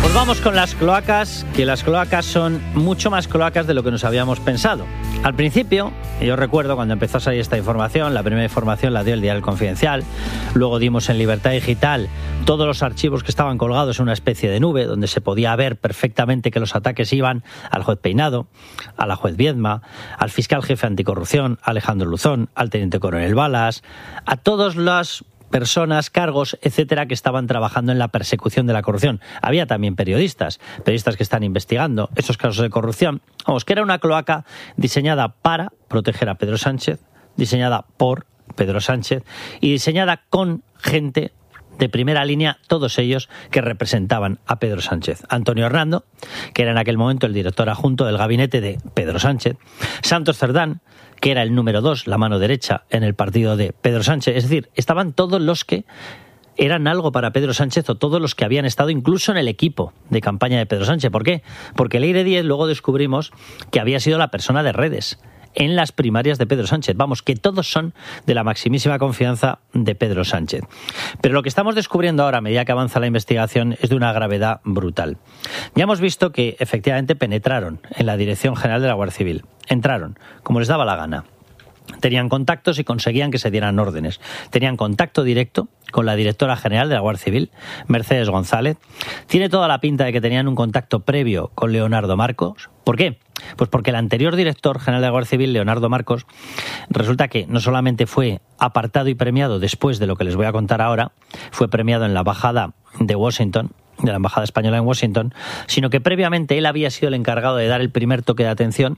Pues vamos con las cloacas, que las cloacas son mucho más cloacas de lo que nos habíamos pensado. Al principio, yo recuerdo cuando empezó a salir esta información, la primera información la dio el Diario El Confidencial, luego dimos en Libertad Digital todos los archivos que estaban colgados en una especie de nube, donde se podía ver perfectamente que los ataques iban al juez Peinado, a la juez Viedma, al fiscal jefe anticorrupción, Alejandro Luzón, al teniente coronel Balas, a todos los personas, cargos, etcétera, que estaban trabajando en la persecución de la corrupción. Había también periodistas que están investigando esos casos de corrupción. Vamos, que era una cloaca diseñada para proteger a Pedro Sánchez, diseñada por Pedro Sánchez y diseñada con gente de primera línea, todos ellos que representaban a Pedro Sánchez. Antonio Hernando, que era en aquel momento el director adjunto del gabinete de Pedro Sánchez. Santos Cerdán, que era el número 2, la mano derecha en el partido de Pedro Sánchez. Es decir, estaban todos los que eran algo para Pedro Sánchez o todos los que habían estado incluso en el equipo de campaña de Pedro Sánchez. ¿Por qué? Porque Leire Díez luego descubrimos que había sido la persona de redes en las primarias de Pedro Sánchez. Vamos, que todos son de la maximísima confianza de Pedro Sánchez. Pero lo que estamos descubriendo ahora, a medida que avanza la investigación, es de una gravedad brutal. Ya hemos visto que efectivamente penetraron en la Dirección General de la Guardia Civil. Entraron, como les daba la gana. Tenían contactos y conseguían que se dieran órdenes. Tenían contacto directo con la directora general de la Guardia Civil, Mercedes González. Tiene toda la pinta de que tenían un contacto previo con Leonardo Marcos. ¿Por qué? Pues porque el anterior director general de la Guardia Civil, Leonardo Marcos, resulta que no solamente fue apartado y premiado después de lo que les voy a contar ahora, fue premiado en la embajada de Washington, de la embajada española en Washington, sino que previamente él había sido el encargado de dar el primer toque de atención,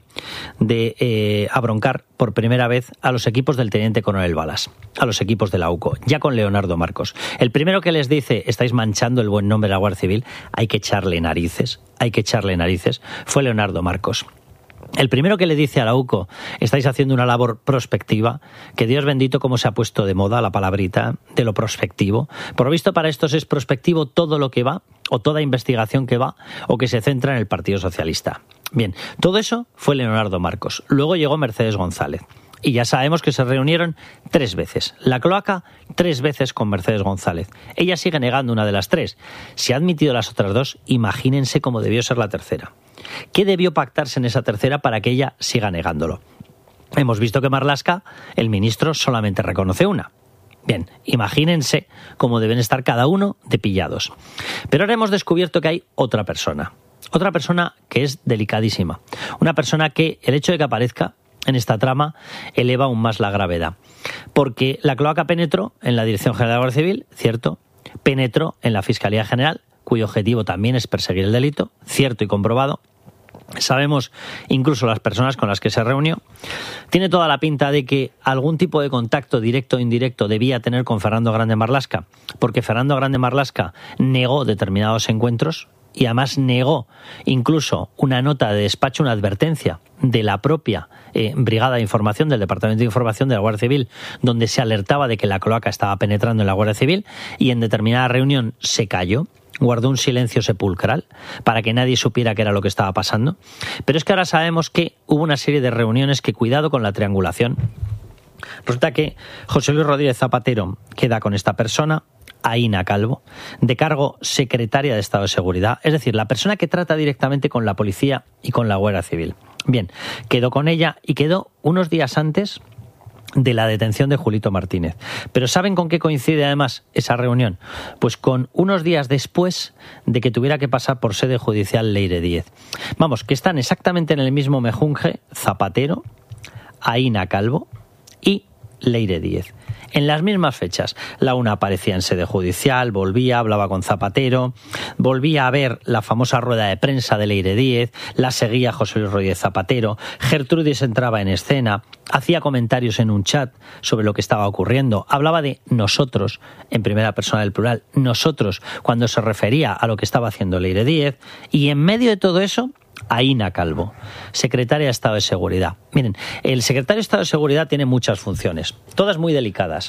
de abroncar por primera vez a los equipos del teniente coronel Balas, a los equipos de la UCO, ya con Leonardo Marcos. El primero que les dice, estáis manchando el buen nombre de la Guardia Civil, hay que echarle narices, fue Leonardo Marcos. El primero que le dice a la UCO, estáis haciendo una labor prospectiva, que Dios bendito cómo se ha puesto de moda la palabrita de lo prospectivo. Por lo visto para estos es prospectivo todo lo que va, o toda investigación que va, o que se centra en el Partido Socialista. Bien, todo eso fue Leonardo Marcos. Luego llegó Mercedes González. Y ya sabemos que se reunieron 3 veces. La cloaca 3 veces con Mercedes González. Ella sigue negando una de las 3. Si ha admitido las otras 2, imagínense cómo debió ser la tercera. ¿Qué debió pactarse en esa tercera para que ella siga negándolo? Hemos visto que Marlaska, el ministro, solamente reconoce una. Bien, imagínense cómo deben estar cada uno de pillados. Pero ahora hemos descubierto que hay otra persona que es delicadísima. Una persona que el hecho de que aparezca en esta trama eleva aún más la gravedad. Porque la cloaca penetró en la Dirección General de la Guardia Civil, cierto, penetró en la Fiscalía General, cuyo objetivo también es perseguir el delito, cierto y comprobado. Sabemos incluso las personas con las que se reunió. Tiene toda la pinta de que algún tipo de contacto directo o indirecto debía tener con Fernando Grande Marlaska, porque Fernando Grande Marlaska negó determinados encuentros y además negó incluso una nota de despacho, una advertencia de la propia Brigada de Información, del Departamento de Información de la Guardia Civil, donde se alertaba de que la cloaca estaba penetrando en la Guardia Civil, y en determinada reunión se calló, guardó un silencio sepulcral para que nadie supiera qué era lo que estaba pasando. Pero es que ahora sabemos que hubo una serie de reuniones que, cuidado con la triangulación. Resulta que José Luis Rodríguez Zapatero queda con esta persona, Aína Calvo, de cargo secretaria de Estado de Seguridad, es decir, la persona que trata directamente con la policía y con la Guardia Civil. Bien, quedó con ella y quedó unos días antes de la detención de Julito Martínez. Pero ¿saben con qué coincide además esa reunión? Pues con unos días después de que tuviera que pasar por sede judicial Leire Díez. Vamos, que están exactamente en el mismo mejunje Zapatero, Aína Calvo y Leire Díez. En las mismas fechas, la una aparecía en sede judicial, volvía, hablaba con Zapatero, volvía a ver la famosa rueda de prensa de Leire Díez, la seguía José Luis Rodríguez Zapatero, Gertrudis entraba en escena, hacía comentarios en un chat sobre lo que estaba ocurriendo, hablaba de nosotros, en primera persona del plural, nosotros, cuando se refería a lo que estaba haciendo Leire Díez, y en medio de todo eso, Aína Calvo, secretaria de Estado de Seguridad. Miren, el secretario de Estado de Seguridad tiene muchas funciones, todas muy delicadas.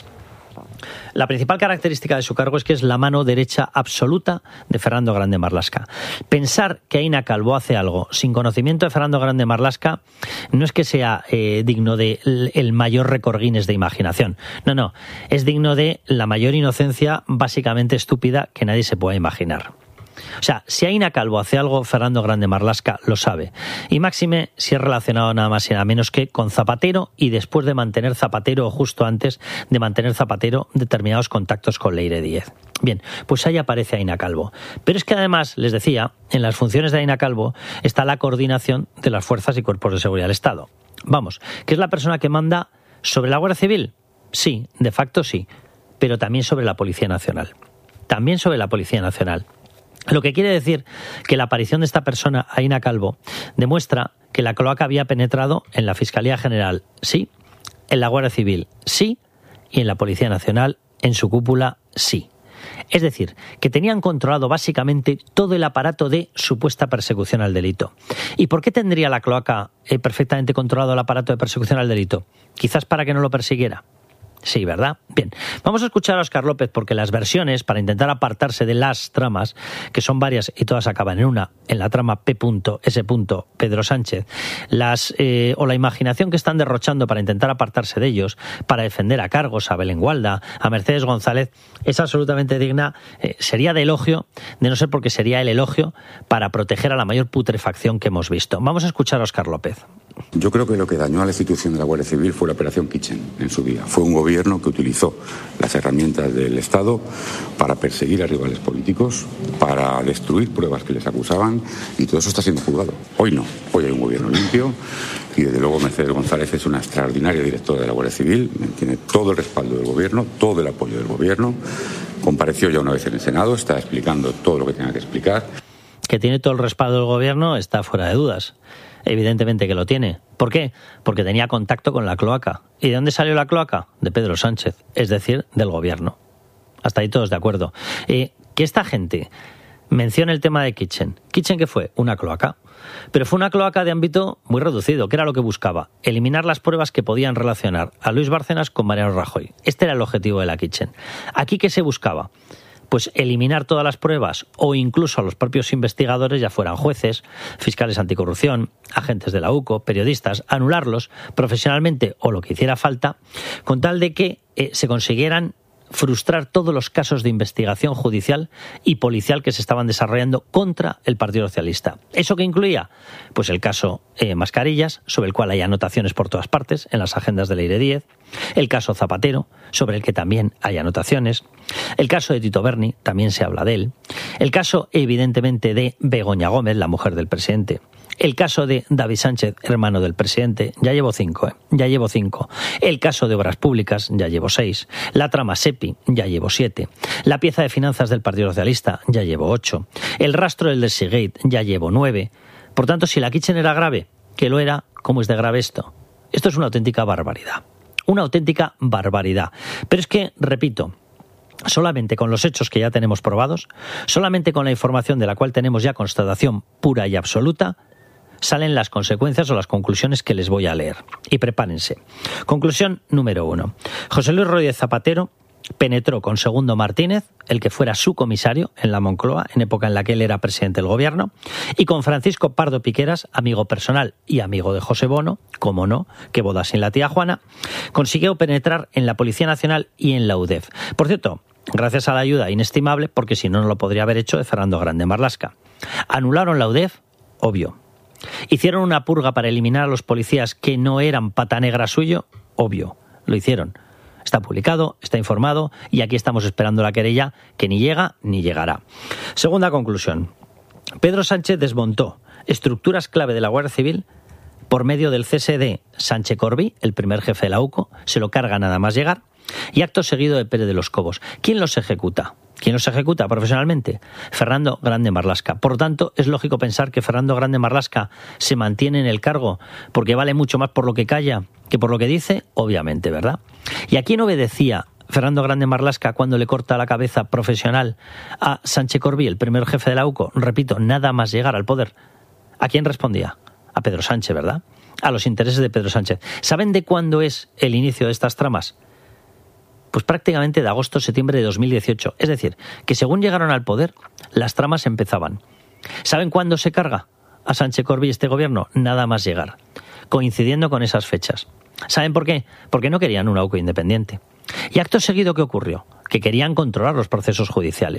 La principal característica de su cargo es que es la mano derecha absoluta de Fernando Grande Marlaska. Pensar que Aína Calvo hace algo sin conocimiento de Fernando Grande Marlaska no es que sea digno de el mayor récord Guinness de imaginación. No, es digno de la mayor inocencia básicamente estúpida que nadie se pueda imaginar. O sea, si Aina Calvo hace algo, Fernando Grande Marlaska lo sabe. Y máxime si es relacionado nada más y nada menos que con Zapatero y después de mantener Zapatero, o justo antes de mantener Zapatero, determinados contactos con Leire Díez. Bien, pues ahí aparece Aina Calvo. Pero es que además, les decía, en las funciones de Aina Calvo está la coordinación de las fuerzas y cuerpos de seguridad del Estado. Vamos, que es la persona que manda sobre la Guardia Civil. Sí, de facto sí, pero también sobre la Policía Nacional. También sobre la Policía Nacional. Lo que quiere decir que la aparición de esta persona, Aina Calvo, demuestra que la cloaca había penetrado en la Fiscalía General, sí, en la Guardia Civil, sí, y en la Policía Nacional, en su cúpula, sí. Es decir, que tenían controlado básicamente todo el aparato de supuesta persecución al delito. ¿Y por qué tendría la cloaca perfectamente controlado el aparato de persecución al delito? Quizás para que no lo persiguiera. Sí, ¿verdad? Bien, vamos a escuchar a Óscar López porque las versiones, para intentar apartarse de las tramas, que son varias y todas acaban en una, en la trama P.S. Pedro Sánchez, o la imaginación que están derrochando para intentar apartarse de ellos, para defender a Cargos, a Belén Gualda, a Mercedes González, es absolutamente digna, sería de elogio, de no ser porque sería el elogio para proteger a la mayor putrefacción que hemos visto. Vamos a escuchar a Óscar López. Yo creo que lo que dañó a la institución de la Guardia Civil fue la Operación Kitchen en su día. Fue un gobierno que utilizó las herramientas del Estado para perseguir a rivales políticos, para destruir pruebas que les acusaban, y todo eso está siendo juzgado. Hoy no, hoy hay un gobierno limpio y desde luego Mercedes González es una extraordinaria directora de la Guardia Civil, tiene todo el respaldo del gobierno, todo el apoyo del gobierno, compareció ya una vez en el Senado, está explicando todo lo que tenga que explicar. Que tiene todo el respaldo del gobierno está fuera de dudas. Evidentemente que lo tiene. ¿Por qué? Porque tenía contacto con la cloaca. ¿Y de dónde salió la cloaca? De Pedro Sánchez, es decir, del gobierno. Hasta ahí todos de acuerdo. Que esta gente mencione el tema de Kitchen. ¿Kitchen qué fue? Una cloaca. Pero fue una cloaca de ámbito muy reducido, que era lo que buscaba. Eliminar las pruebas que podían relacionar a Luis Bárcenas con Mariano Rajoy. Este era el objetivo de la Kitchen. ¿Aquí qué se buscaba? Pues eliminar todas las pruebas o incluso a los propios investigadores, ya fueran jueces, fiscales anticorrupción, agentes de la UCO, periodistas, anularlos profesionalmente o lo que hiciera falta, con tal de que se consiguieran frustrar todos los casos de investigación judicial y policial que se estaban desarrollando contra el Partido Socialista. ¿Eso qué incluía? Pues el caso Mascarillas, sobre el cual hay anotaciones por todas partes en las agendas de Leire Díez, el caso Zapatero, sobre el que también hay anotaciones, el caso de Tito Berni, también se habla de él, el caso evidentemente de Begoña Gómez, la mujer del presidente, el caso de David Sánchez, hermano del presidente, ya llevo 5, ya llevo 5. El caso de Obras Públicas, ya llevo 6. La trama SEPI, ya llevo 7. La pieza de finanzas del Partido Socialista, ya llevo 8. El rastro del Seagate, ya llevo 9. Por tanto, si la Kitchen era grave, que lo era, ¿cómo es de grave esto? Esto es una auténtica barbaridad. Una auténtica barbaridad. Pero es que, repito, solamente con los hechos que ya tenemos probados, solamente con la información de la cual tenemos ya constatación pura y absoluta, salen las consecuencias o las conclusiones que les voy a leer. Y prepárense. Conclusión número 1. José Luis Rodríguez Zapatero penetró con Segundo Martínez, el que fuera su comisario en la Moncloa, en época en la que él era presidente del gobierno, y con Francisco Pardo Piqueras, amigo personal y amigo de José Bono, como no, que boda sin la tía Juana, consiguió penetrar en la Policía Nacional y en la UDEF. Por cierto, gracias a la ayuda inestimable, porque si no, no lo podría haber hecho, de Fernando Grande Marlaska. Anularon la UDEF, obvio. ¿Hicieron una purga para eliminar a los policías que no eran pata negra suyo? Obvio, lo hicieron. Está publicado, está informado y aquí estamos esperando la querella que ni llega ni llegará. Segunda conclusión. Pedro Sánchez desmontó estructuras clave de la Guardia Civil por medio del cese de Sánchez Corbí, el primer jefe de la UCO, se lo carga nada más llegar, y acto seguido de Pérez de los Cobos. ¿Quién los ejecuta? ¿Quién los ejecuta profesionalmente? Fernando Grande Marlaska. Por tanto, es lógico pensar que Fernando Grande Marlaska se mantiene en el cargo porque vale mucho más por lo que calla que por lo que dice, obviamente, ¿verdad? ¿Y a quién obedecía Fernando Grande Marlaska cuando le corta la cabeza profesional a Sánchez Corbí, el primer jefe de la UCO? Repito, nada más llegar al poder. ¿A quién respondía? A Pedro Sánchez, ¿verdad? A los intereses de Pedro Sánchez. ¿Saben de cuándo es el inicio de estas tramas? Pues prácticamente de agosto-septiembre de 2018. Es decir, que según llegaron al poder, las tramas empezaban. ¿Saben cuándo se carga a Sánchez Corbí este gobierno? Nada más llegar, coincidiendo con esas fechas. ¿Saben por qué? Porque no querían una UCO independiente. Y acto seguido, ¿qué ocurrió? Que querían controlar los procesos judiciales.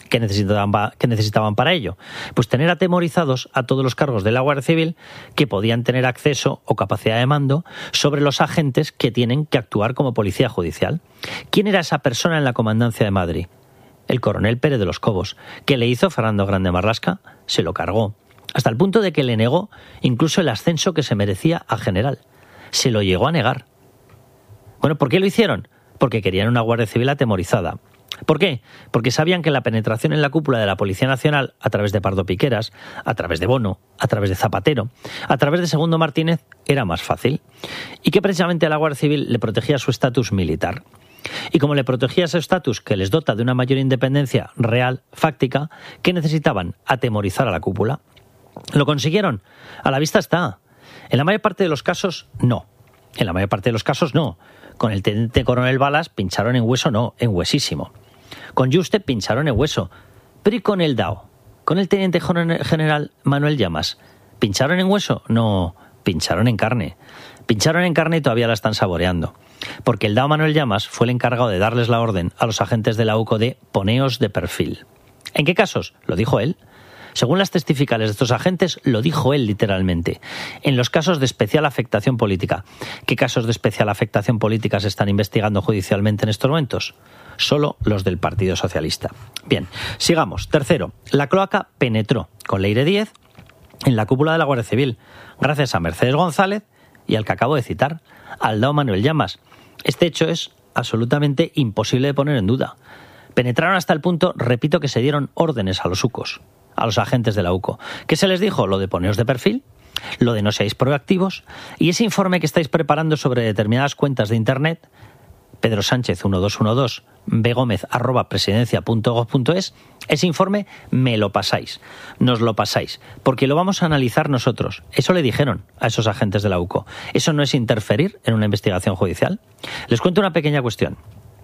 ¿Qué necesitaban para ello? Pues tener atemorizados a todos los cargos de la Guardia Civil que podían tener acceso o capacidad de mando sobre los agentes que tienen que actuar como policía judicial. ¿Quién era esa persona en la comandancia de Madrid? El coronel Pérez de los Cobos. ¿Qué le hizo Fernando Grande Marlaska? Se lo cargó, hasta el punto de que le negó incluso el ascenso que se merecía a general. Se lo llegó a negar. Bueno, ¿por qué lo hicieron? Porque querían una Guardia Civil atemorizada. ¿Por qué? Porque sabían que la penetración en la cúpula de la Policía Nacional, a través de Pardo Piqueras, a través de Bono, a través de Zapatero, a través de Segundo Martínez, era más fácil. Y que precisamente a la Guardia Civil le protegía su estatus militar. Y como le protegía ese estatus que les dota de una mayor independencia real, fáctica, ¿qué necesitaban? Atemorizar a la cúpula. ¿Lo consiguieron? A la vista está. En la mayor parte de los casos, no. En la mayor parte de los casos, no. Con el teniente coronel Balas pincharon en hueso, no, en huesísimo. Con Juste pincharon en hueso. Pero ¿y con el DAO? ¿Con el teniente general Manuel Llamas? ¿Pincharon en hueso? No, pincharon en carne. Pincharon en carne y todavía la están saboreando. Porque el DAO Manuel Llamas fue el encargado de darles la orden a los agentes de la UCO de poneos de perfil. ¿En qué casos? Lo dijo él. Según las testificales de estos agentes, lo dijo él literalmente. En los casos de especial afectación política. ¿Qué casos de especial afectación política se están investigando judicialmente en estos momentos? Solo los del Partido Socialista. Bien, sigamos. Tercero, la cloaca penetró con Leire Díez en la cúpula de la Guardia Civil, gracias a Mercedes González y al que acabo de citar, al DAO Manuel Llamas. Este hecho es absolutamente imposible de poner en duda. Penetraron hasta el punto, repito, que se dieron órdenes a los UCOs, a los agentes de la UCO. ¿Qué se les dijo? Lo de poneos de perfil, lo de no seáis proactivos, y ese informe que estáis preparando sobre determinadas cuentas de Internet, Pedro Sánchez 1212, begomez@presidencia.gov.es, ese informe me lo pasáis, nos lo pasáis, porque lo vamos a analizar nosotros. Eso le dijeron a esos agentes de la UCO. ¿Eso no es interferir en una investigación judicial? Les cuento una pequeña cuestión.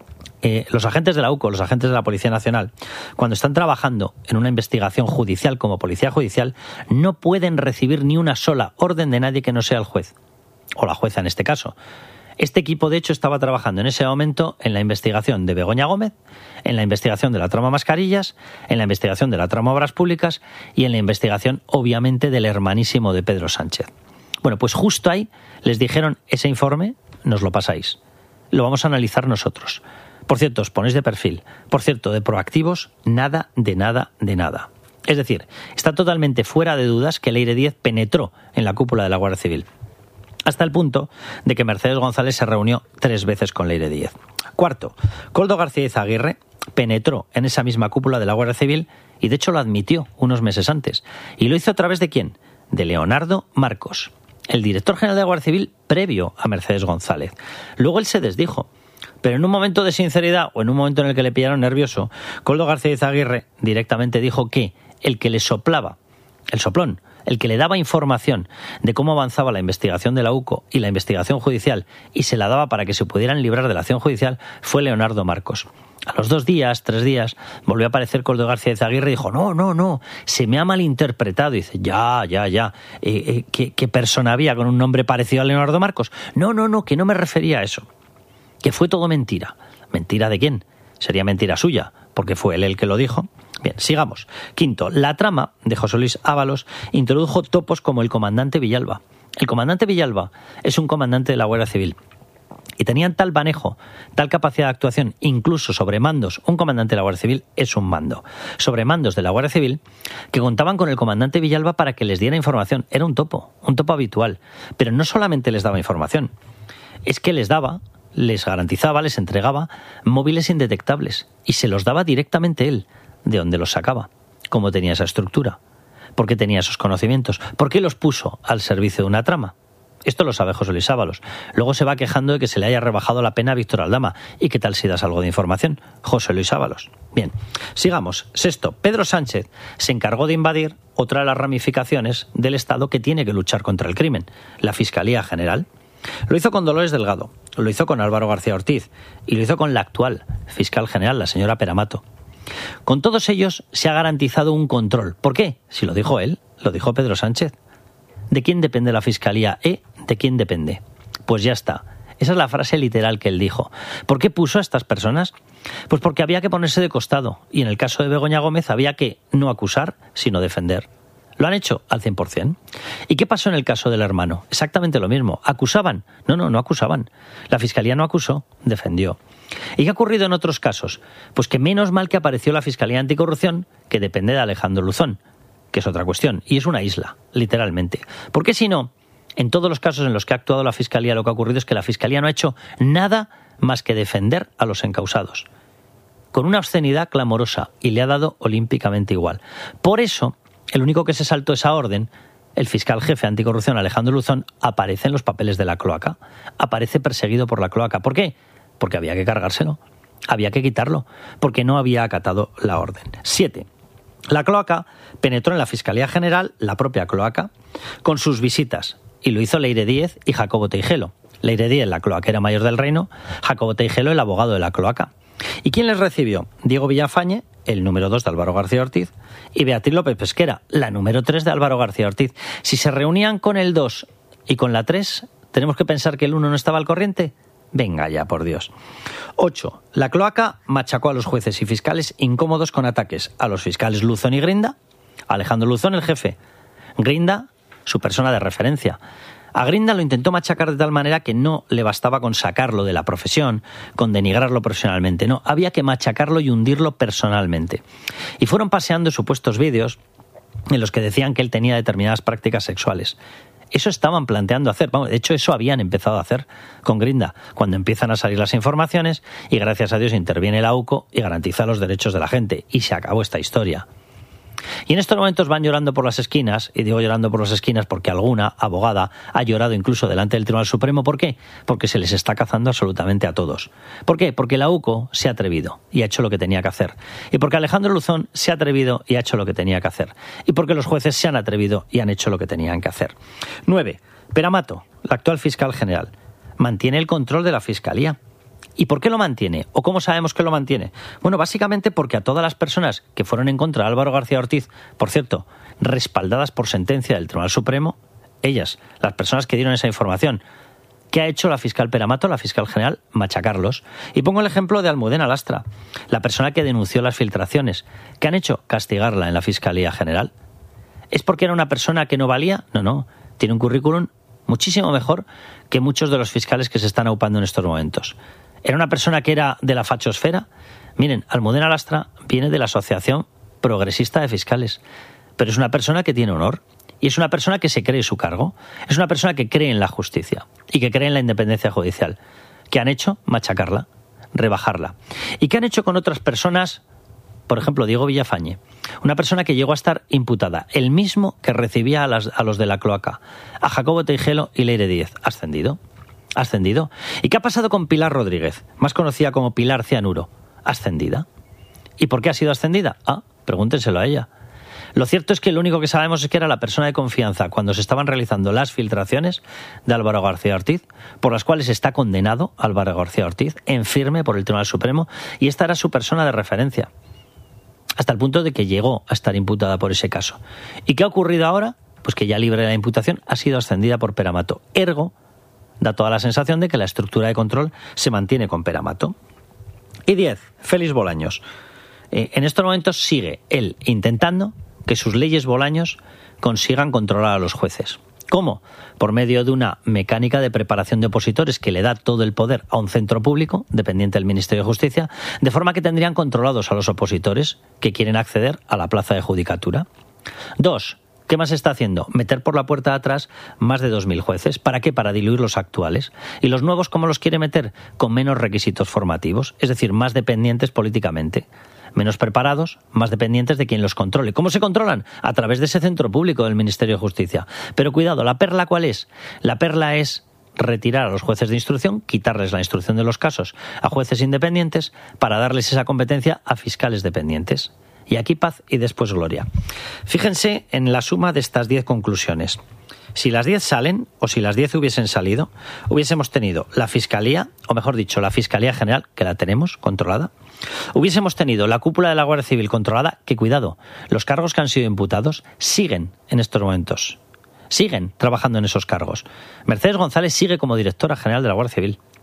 Los agentes de la UCO, los agentes de la Policía Nacional, cuando están trabajando en una investigación judicial como policía judicial, no pueden recibir ni una sola orden de nadie que no sea el juez, o la jueza en este caso. Este equipo, de hecho, estaba trabajando en ese momento en la investigación de Begoña Gómez, en la investigación de la trama Mascarillas, en la investigación de la trama Obras Públicas y en la investigación, obviamente, del hermanísimo de Pedro Sánchez. Bueno, pues justo ahí les dijeron, ese informe nos lo pasáis, lo vamos a analizar nosotros. Por cierto, os ponéis de perfil. Por cierto, de proactivos, nada, de nada, de nada. Es decir, está totalmente fuera de dudas que Leire Díez penetró en la cúpula de la Guardia Civil, hasta el punto de que Mercedes González se reunió 3 veces con Leire Díez. Cuarto, Koldo García Izaguirre penetró en esa misma cúpula de la Guardia Civil y de hecho lo admitió unos meses antes. ¿Y lo hizo a través de quién? De Leonardo Marcos, el director general de la Guardia Civil previo a Mercedes González. Luego él se desdijo. Pero en un momento de sinceridad o en un momento en el que le pillaron nervioso, Koldo García Izaguirre directamente dijo que el que le soplaba, el soplón, el que le daba información de cómo avanzaba la investigación de la UCO y la investigación judicial y se la daba para que se pudieran librar de la acción judicial, fue Leonardo Marcos. A los 2 días, 3 días, volvió a aparecer Koldo García Izaguirre y dijo, no, se me ha malinterpretado. Y dice, ya. ¿Qué persona había con un nombre parecido a Leonardo Marcos? No, que no me refería a eso. Que fue todo mentira. ¿Mentira de quién? Sería mentira suya, porque fue él el que lo dijo. Bien, sigamos. Quinto, la trama de José Luis Ábalos introdujo topos como el comandante Villalba. El comandante Villalba es un comandante de la Guardia Civil. Y tenían tal manejo, tal capacidad de actuación, incluso sobre mandos. Un comandante de la Guardia Civil es un mando. Sobre mandos de la Guardia Civil, que contaban con el comandante Villalba para que les diera información. Era un topo habitual. Pero no solamente les daba información, es que les garantizaba, les entregaba móviles indetectables y se los daba directamente él. ¿De dónde los sacaba? ¿Cómo tenía esa estructura? ¿Por qué tenía esos conocimientos? ¿Por qué los puso al servicio de una trama? Esto lo sabe José Luis Ábalos. Luego se va quejando de que se le haya rebajado la pena a Víctor Aldama. ¿Y qué tal si das algo de información? José Luis Ábalos. Bien, sigamos. Sexto, Pedro Sánchez se encargó de invadir otra de las ramificaciones del Estado que tiene que luchar contra el crimen, la Fiscalía General. Lo hizo con Dolores Delgado, lo hizo con Álvaro García Ortiz y lo hizo con la actual fiscal general, la señora Peramato. Con todos ellos se ha garantizado un control. ¿Por qué? Si lo dijo él, lo dijo Pedro Sánchez. ¿De quién depende la Fiscalía? ¿De quién depende? Pues ya está. Esa es la frase literal que él dijo. ¿Por qué puso a estas personas? Pues porque había que ponerse de costado. Y en el caso de Begoña Gómez había que no acusar, sino defender. Lo han hecho al 100%. ¿Y qué pasó en el caso del hermano? Exactamente lo mismo. ¿Acusaban? No acusaban. La Fiscalía no acusó, defendió. ¿Y qué ha ocurrido en otros casos? Pues que menos mal que apareció la Fiscalía Anticorrupción, que depende de Alejandro Luzón, que es otra cuestión. Y es una isla, literalmente. Porque si no, en todos los casos en los que ha actuado la Fiscalía, lo que ha ocurrido es que la Fiscalía no ha hecho nada más que defender a los encausados. Con una obscenidad clamorosa, y le ha dado olímpicamente igual. Por eso, el único que se saltó esa orden, el fiscal jefe anticorrupción Alejandro Luzón, aparece en los papeles de la cloaca. Aparece perseguido por la cloaca. ¿Por qué? Porque había que cargárselo. Había que quitarlo. Porque no había acatado la orden. 7. La cloaca penetró en la Fiscalía General, la propia cloaca, con sus visitas. Y lo hizo Leire Díez y Jacobo Teijelo. Leire Díez, la cloaquera mayor del reino, Jacobo Teijelo, el abogado de la cloaca. ¿Y quién les recibió? Diego Villafañe, el número 2 de Álvaro García Ortiz, y Beatriz López Pesquera, la número 3 de Álvaro García Ortiz. Si se reunían con el 2 y con la 3, ¿tenemos que pensar que el 1 no estaba al corriente? Venga ya, por Dios. 8. La cloaca machacó a los jueces y fiscales incómodos con ataques a los fiscales Luzón y Grinda, Alejandro Luzón, el jefe, Grinda, su persona de referencia. A Grinda lo intentó machacar de tal manera que no le bastaba con sacarlo de la profesión, con denigrarlo profesionalmente. No, había que machacarlo y hundirlo personalmente. Y fueron paseando supuestos vídeos en los que decían que él tenía determinadas prácticas sexuales. Eso estaban planteando hacer. Vamos, de hecho, eso habían empezado a hacer con Grinda, cuando empiezan a salir las informaciones y gracias a Dios interviene la UCO y garantiza los derechos de la gente. Y se acabó esta historia. Y en estos momentos van llorando por las esquinas, y digo llorando por las esquinas porque alguna abogada ha llorado incluso delante del Tribunal Supremo. ¿Por qué? Porque se les está cazando absolutamente a todos. ¿Por qué? Porque la UCO se ha atrevido y ha hecho lo que tenía que hacer. Y porque Alejandro Luzón se ha atrevido y ha hecho lo que tenía que hacer. Y porque los jueces se han atrevido y han hecho lo que tenían que hacer. 9. Pere Mato, la actual fiscal general, mantiene el control de la Fiscalía. ¿Y por qué lo mantiene? ¿O cómo sabemos que lo mantiene? Bueno, básicamente porque a todas las personas que fueron en contra de Álvaro García Ortiz, por cierto, respaldadas por sentencia del Tribunal Supremo, ellas, las personas que dieron esa información, ¿qué ha hecho la fiscal Pere Mato, la fiscal general? Machacarlos. Y pongo el ejemplo de Almudena Lastra, la persona que denunció las filtraciones. ¿Qué han hecho? Castigarla en la Fiscalía General. ¿Es porque era una persona que no valía? No. Tiene un currículum muchísimo mejor que muchos de los fiscales que se están aupando en estos momentos. ¿Era una persona que era de la fachosfera? Miren, Almudena Lastra viene de la Asociación Progresista de Fiscales, pero es una persona que tiene honor y es una persona que se cree su cargo, es una persona que cree en la justicia y que cree en la independencia judicial. ¿Qué han hecho? Machacarla, rebajarla. ¿Y qué han hecho con otras personas? Por ejemplo, Diego Villafañe, una persona que llegó a estar imputada, el mismo que recibía a los de la cloaca, a Jacobo Teijelo y Leire Díez, ascendido. ¿Y qué ha pasado con Pilar Rodríguez, más conocida como Pilar Cianuro? Ascendida. ¿Y por qué ha sido ascendida? Pregúntenselo a ella. Lo cierto es que lo único que sabemos es que era la persona de confianza cuando se estaban realizando las filtraciones de Álvaro García Ortiz, por las cuales está condenado Álvaro García Ortiz en firme por el Tribunal Supremo, y esta era su persona de referencia, hasta el punto de que llegó a estar imputada por ese caso. ¿Y qué ha ocurrido ahora? Pues que ya libre de la imputación ha sido ascendida por Pere Mato. Ergo, da toda la sensación de que la estructura de control se mantiene con Pere Mato. Y 10. Félix Bolaños. En estos momentos sigue él intentando que sus leyes Bolaños consigan controlar a los jueces. ¿Cómo? Por medio de una mecánica de preparación de opositores que le da todo el poder a un centro público, dependiente del Ministerio de Justicia, de forma que tendrían controlados a los opositores que quieren acceder a la plaza de judicatura. 2. ¿Qué más está haciendo? Meter por la puerta de atrás más de 2.000 jueces. ¿Para qué? Para diluir los actuales. ¿Y los nuevos cómo los quiere meter? Con menos requisitos formativos, es decir, más dependientes políticamente. Menos preparados, más dependientes de quien los controle. ¿Cómo se controlan? A través de ese centro público del Ministerio de Justicia. Pero cuidado, ¿la perla cuál es? La perla es retirar a los jueces de instrucción, quitarles la instrucción de los casos a jueces independientes para darles esa competencia a fiscales dependientes. Y aquí paz y después gloria. Fíjense en la suma de estas 10 conclusiones. Si las 10 salen, o si las 10 hubiesen salido, hubiésemos tenido la Fiscalía, o mejor dicho, la Fiscalía General, que la tenemos controlada. Hubiésemos tenido la cúpula de la Guardia Civil controlada, que cuidado, los cargos que han sido imputados siguen en estos momentos. Siguen trabajando en esos cargos. Mercedes González sigue como directora general de la Guardia Civil.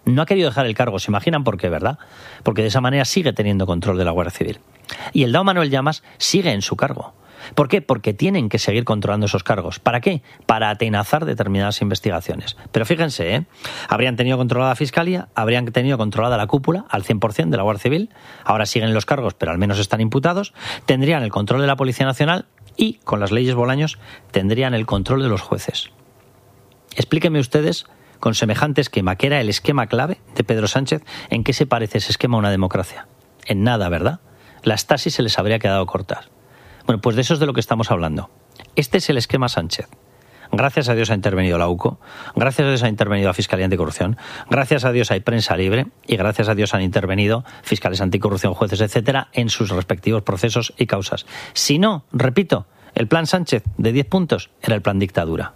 No ha querido dejar el cargo, se imaginan por qué, ¿verdad? Porque de esa manera sigue teniendo control de la Guardia Civil. Y el dao Manuel Llamas sigue en su cargo. ¿Por qué? Porque tienen que seguir controlando esos cargos. ¿Para qué? Para atenazar determinadas investigaciones. Pero fíjense, habrían tenido controlada la Fiscalía, habrían tenido controlada la cúpula al 100% de la Guardia Civil, ahora siguen los cargos, pero al menos están imputados, tendrían el control de la Policía Nacional y, con las leyes Bolaños, tendrían el control de los jueces. Explíquenme ustedes, con semejante esquema, que era el esquema clave de Pedro Sánchez, ¿en qué se parece ese esquema a una democracia? En nada, ¿verdad? La Stasi se les habría quedado corta. Bueno, pues de eso es de lo que estamos hablando. Este es el esquema Sánchez. Gracias a Dios ha intervenido la UCO, gracias a Dios ha intervenido la Fiscalía Anticorrupción, gracias a Dios hay prensa libre y gracias a Dios han intervenido fiscales anticorrupción, jueces, etcétera, en sus respectivos procesos y causas. Si no, repito, el plan Sánchez de 10 puntos era el plan dictadura.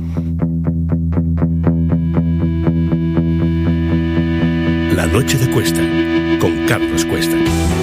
La noche de Cuesta, con Carlos Cuesta.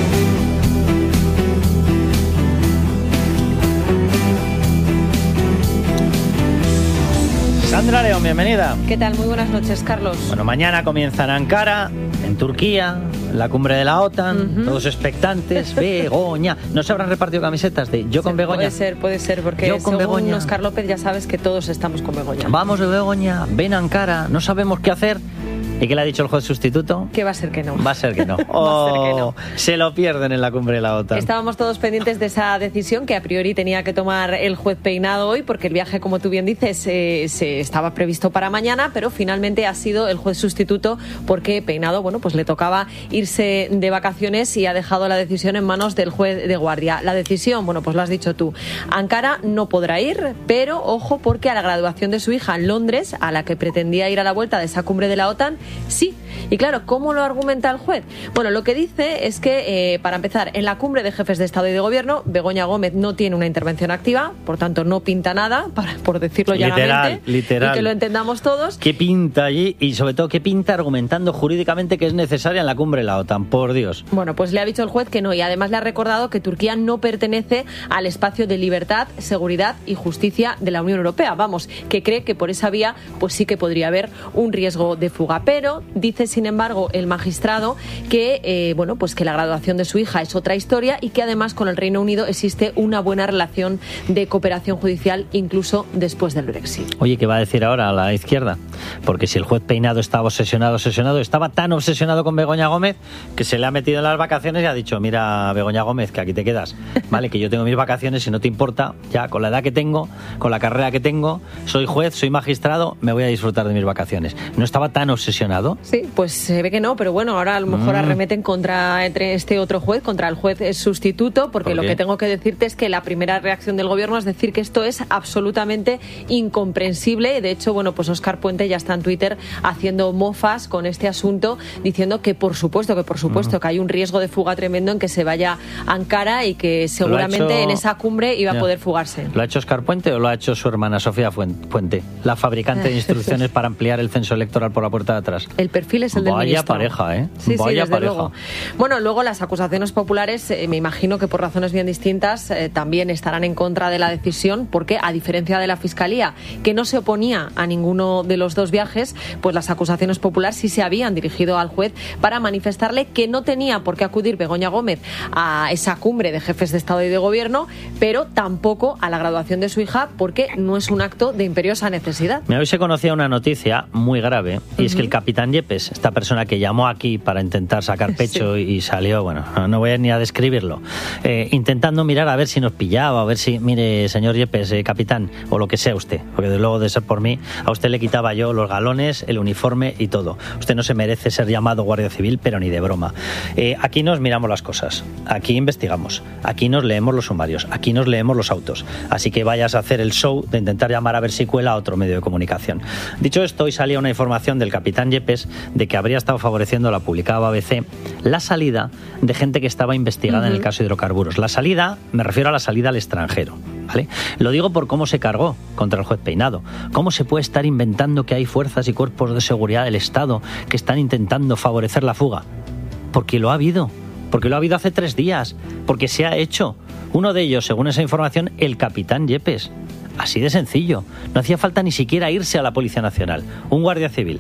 Sandra León, bienvenida. ¿Qué tal? Muy buenas noches, Carlos. Bueno, mañana comienza en Ankara, en Turquía, la cumbre de la OTAN, todos expectantes, Begoña. ¿No se habrán repartido camisetas de yo con Begoña? Puede ser, porque yo con según Begoña. Óscar López ya sabes que todos estamos con Begoña. Vamos de Begoña, ven a Ankara, no sabemos qué hacer. ¿Y qué le ha dicho el juez sustituto? Que va a ser que no. Va a ser que no. Va a ser que no. Se lo pierden en la cumbre de la OTAN. Estábamos todos pendientes de esa decisión que a priori tenía que tomar el juez Peinado hoy, porque el viaje, como tú bien dices, se estaba previsto para mañana, pero finalmente ha sido el juez sustituto porque Peinado, bueno, pues le tocaba irse de vacaciones y ha dejado la decisión en manos del juez de guardia. La decisión, bueno, pues lo has dicho tú. Ankara no podrá ir, pero ojo, porque a la graduación de su hija en Londres, a la que pretendía ir a la vuelta de esa cumbre de la OTAN, sí. Y claro, ¿cómo lo argumenta el juez? Bueno, lo que dice es que, para empezar, en la cumbre de jefes de Estado y de Gobierno, Begoña Gómez no tiene una intervención activa, por tanto no pinta nada, por decirlo llanamente, literal. Y que lo entendamos todos. ¿Qué pinta allí? Y sobre todo, ¿qué pinta argumentando jurídicamente que es necesaria en la cumbre de la OTAN? Por Dios. Bueno, pues le ha dicho el juez que no, y además le ha recordado que Turquía no pertenece al espacio de libertad, seguridad y justicia de la Unión Europea. Vamos, que cree que por esa vía pues sí que podría haber un riesgo de fuga. Pero dice, sin embargo, el magistrado que bueno, pues que la graduación de su hija es otra historia y que además con el Reino Unido existe una buena relación de cooperación judicial incluso después del Brexit. Oye, ¿qué va a decir ahora a la izquierda? Porque si el juez Peinado estaba obsesionado, estaba tan obsesionado con Begoña Gómez que se le ha metido en las vacaciones y ha dicho, mira, Begoña Gómez, que aquí te quedas, vale, que yo tengo mis vacaciones, si no te importa, ya con la edad que tengo, con la carrera que tengo, soy juez, soy magistrado, me voy a disfrutar de mis vacaciones. ¿No estaba tan obsesionado? Sí, pues se ve que no, pero bueno, ahora a lo mejor arremeten contra este otro juez, contra el juez sustituto, porque lo que tengo que decirte es que la primera reacción del gobierno es decir que esto es absolutamente incomprensible. De hecho, bueno, pues Óscar Puente ya está en Twitter haciendo mofas con este asunto, diciendo que por supuesto que hay un riesgo de fuga tremendo en que se vaya a Ankara y que seguramente en esa cumbre iba a poder fugarse. ¿Lo ha hecho Óscar Puente o lo ha hecho su hermana Sofía Puente, la fabricante de instrucciones para ampliar el censo electoral por la puerta de atrás? El perfil es el del ministro. Vaya pareja, ¿eh? Sí, Vaya desde pareja. luego. Bueno, luego las acusaciones populares, me imagino que por razones bien distintas, también estarán en contra de la decisión, porque a diferencia de la Fiscalía, que no se oponía a ninguno de los dos viajes, pues las acusaciones populares sí se habían dirigido al juez para manifestarle que no tenía por qué acudir Begoña Gómez a esa cumbre de jefes de Estado y de Gobierno, pero tampoco a la graduación de su hija, porque no es un acto de imperiosa necesidad. Hoy se conocía una noticia muy grave, y es que el capitán Yepes, esta persona que llamó aquí para intentar sacar pecho y salió, bueno, no voy ni a describirlo, intentando mirar a ver si nos pillaba, a ver si, mire, señor Yepes, capitán, o lo que sea usted, porque desde luego de ser por mí, a usted le quitaba yo los galones, el uniforme y todo. Usted no se merece ser llamado Guardia Civil, pero ni de broma. Aquí nos miramos las cosas, aquí investigamos, aquí nos leemos los sumarios, aquí nos leemos los autos, así que vayas a hacer el show de intentar llamar a ver si cuela a otro medio de comunicación. Dicho esto, hoy salía una información del capitán Yepes de que habría estado favoreciendo, la publicaba ABC, la salida de gente que estaba investigada en el caso de hidrocarburos. La salida, me refiero a la salida al extranjero, ¿vale? Lo digo por cómo se cargó contra el juez Peinado. ¿Cómo se puede estar inventando que hay fuerzas y cuerpos de seguridad del Estado que están intentando favorecer la fuga? Porque lo ha habido. Porque lo ha habido hace 3 días. Porque se ha hecho. Uno de ellos, según esa información, el capitán Yepes. Así de sencillo. No hacía falta ni siquiera irse a la Policía Nacional. Un guardia civil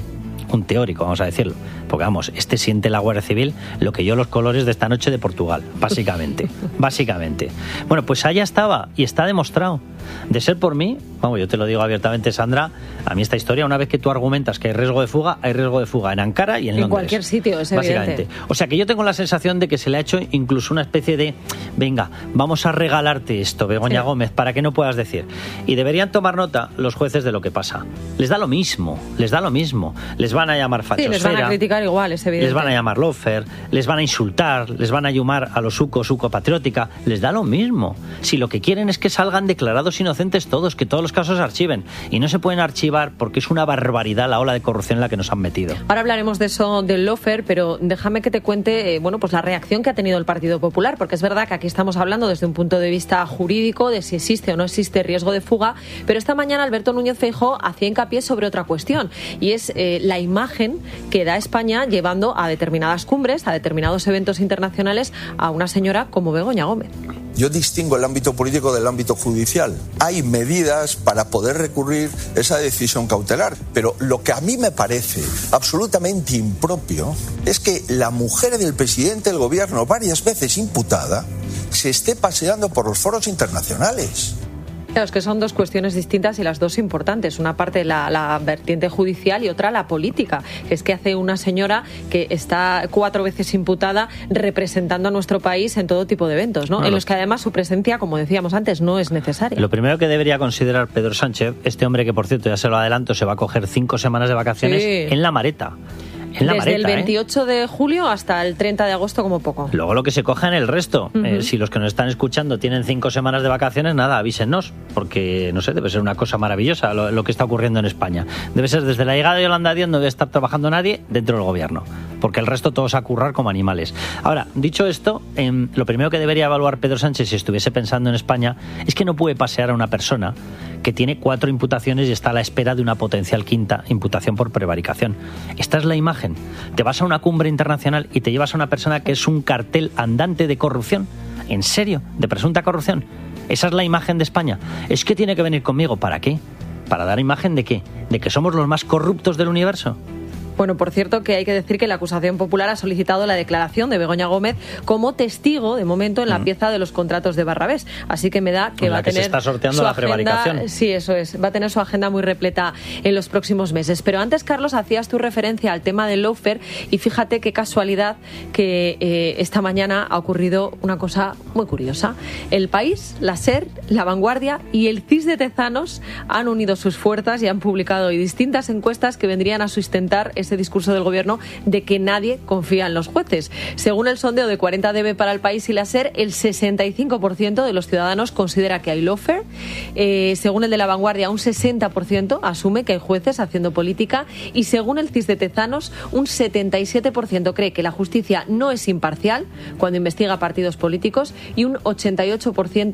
un teórico, vamos a decirlo. Porque vamos, siente la Guardia Civil lo que yo los colores de esta noche de Portugal, básicamente. Básicamente. Bueno, pues allá estaba y está demostrado. De ser por mí, vamos, yo te lo digo abiertamente, Sandra, a mí esta historia, una vez que tú argumentas que hay riesgo de fuga en Ankara y en Londres. En cualquier sitio, es básicamente. Evidente. O sea que yo tengo la sensación de que se le ha hecho incluso una especie de, venga, vamos a regalarte esto, Begoña Gómez, para que no puedas decir. Y deberían tomar nota los jueces de lo que pasa. Les da lo mismo. Les van a llamar fachosfera. Sí, les van a criticar igual, es evidente. Les van a llamar lofer, les van a insultar, les van a llamar a los suco patriótica. Les da lo mismo. Si lo que quieren es que salgan declarados inocentes todos, que todos los casos se archiven. Y no se pueden archivar porque es una barbaridad la ola de corrupción en la que nos han metido. Ahora hablaremos de eso, del lofer, pero déjame que te cuente pues la reacción que ha tenido el Partido Popular, porque es verdad que aquí estamos hablando desde un punto de vista jurídico de si existe o no existe riesgo de fuga, pero esta mañana Alberto Núñez Feijóo hacía hincapié sobre otra cuestión, y es la imagen que da España llevando a determinadas cumbres, a determinados eventos internacionales, a una señora como Begoña Gómez. Yo distingo el ámbito político del ámbito judicial. Hay medidas para poder recurrir esa decisión cautelar, pero lo que a mí me parece absolutamente impropio es que la mujer del presidente del gobierno, varias veces imputada, se esté paseando por los foros internacionales. Claro, es que son dos cuestiones distintas y las dos importantes. Una parte la vertiente judicial y otra la política. Es que hace una señora que está 4 veces imputada representando a nuestro país en todo tipo de eventos, ¿no? En los que además su presencia, como decíamos antes, no es necesaria. Lo primero que debería considerar Pedro Sánchez, este hombre que por cierto ya se lo adelanto, se va a coger 5 semanas de vacaciones en la maleta. Desde el 28 de julio hasta el 30 de agosto como poco. Luego lo que se cojan el resto. Si los que nos están escuchando tienen 5 semanas de vacaciones, nada, avísennos, porque no sé, debe ser una cosa maravillosa lo que está ocurriendo en España. Debe ser desde la llegada de Yolanda Díaz, no debe estar trabajando nadie dentro del gobierno, porque el resto todos a currar como animales. Ahora, dicho esto, lo primero que debería evaluar Pedro Sánchez si estuviese pensando en España es que no puede pasear a una persona que tiene 4 imputaciones y está a la espera de una potencial 5ª imputación por prevaricación. Esta es la imagen. Te vas a una cumbre internacional y te llevas a una persona que es un cartel andante de corrupción. ¿En serio? ¿De presunta corrupción? ¿Esa es la imagen de España? ¿Es que tiene que venir conmigo? ¿Para qué? ¿Para dar imagen de qué? ¿De que somos los más corruptos del universo? Bueno, por cierto, que hay que decir que la acusación popular ha solicitado la declaración de Begoña Gómez como testigo, de momento, en la pieza de los contratos de Barrabés. Así que me da que va a tener se está sorteando la prevaricación. Sí, eso es. Va a tener su agenda muy repleta en los próximos meses. Pero antes, Carlos, hacías tu referencia al tema del lawfare y fíjate qué casualidad que esta mañana ha ocurrido una cosa muy curiosa. El País, la SER, La Vanguardia y el CIS de Tezanos han unido sus fuerzas y han publicado distintas encuestas que vendrían a sustentar ese discurso del gobierno de que nadie confía en los jueces. Según el sondeo de 40 dB para El País y la SER, el 65% de los ciudadanos considera que hay lawfare. Según el de La Vanguardia, un 60% asume que hay jueces haciendo política, y según el CIS de Tezanos, un 77% cree que la justicia no es imparcial cuando investiga partidos políticos y un 88%